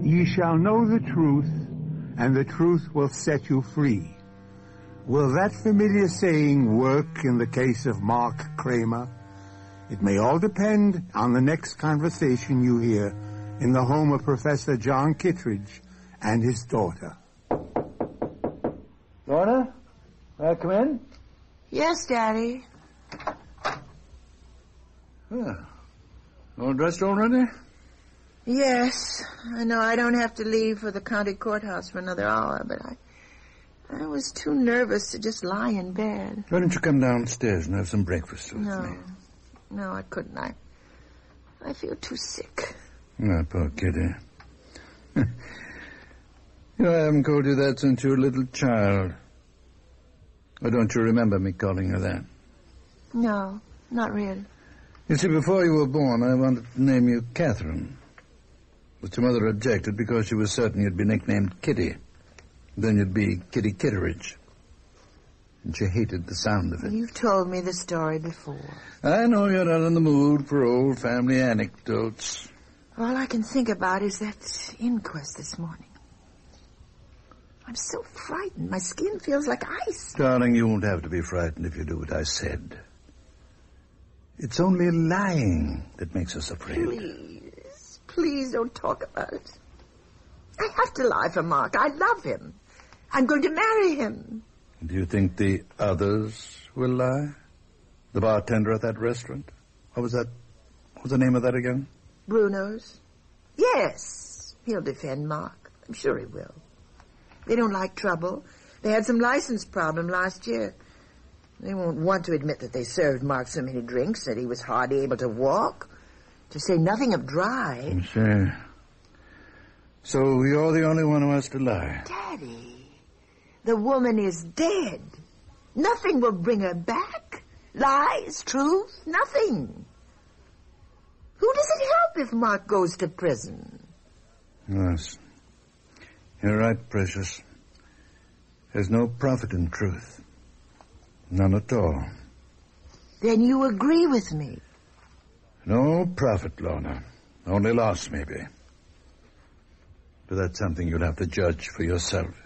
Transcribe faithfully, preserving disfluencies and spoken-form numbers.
Ye shall know the truth, and the truth will set you free. Will that familiar saying work in the case of Mark Kramer? It may all depend on the next conversation you hear in the home of Professor John Kittredge and his daughter. Lorna, may I come in? Yes, Daddy. Yeah. All dressed already? Yes. I know I don't have to leave for the county courthouse for another hour, but I... I was too nervous to just lie in bed. Why don't you come downstairs and have some breakfast with no. me? No, I couldn't. I... I feel too sick. Oh, poor kitty. You know, I haven't called you that since you were a little child. Or don't you remember me calling her that? No, not really. You see, before you were born, I wanted to name you Catherine. But your mother objected because she was certain you'd be nicknamed Kitty. Then you'd be Kitty Kittredge. And she hated the sound of it. You've told me the story before. I know you're not in the mood for old family anecdotes. All I can think about is that inquest this morning. I'm so frightened. My skin feels like ice. Darling, you won't have to be frightened if you do what I said. It's only lying that makes us afraid. Please, please don't talk about it. I have to lie for Mark. I love him. I'm going to marry him. Do you think the others will lie? The bartender at that restaurant? What was that? What was the name of that again? Bruno's. Yes, he'll defend Mark. I'm sure he will. They don't like trouble. They had some license problem last year. They won't want to admit that they served Mark so many drinks that he was hardly able to walk, to say nothing of drive. I'm sure. So you're the only one who has to lie. Daddy, the woman is dead. Nothing will bring her back. Lies, truth, nothing. Who does it help if Mark goes to prison? Yes. You're right, Precious. There's no profit in truth. None at all. Then you agree with me? No profit, Lorna. Only loss, maybe. But that's something you'll have to judge for yourself.